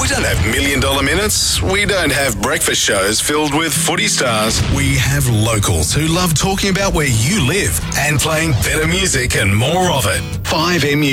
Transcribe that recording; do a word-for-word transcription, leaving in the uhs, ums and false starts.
don't have million dollar minutes. We don't have breakfast shows filled with footy stars. We have locals who love talking about where you live and playing better music and more of it. five M U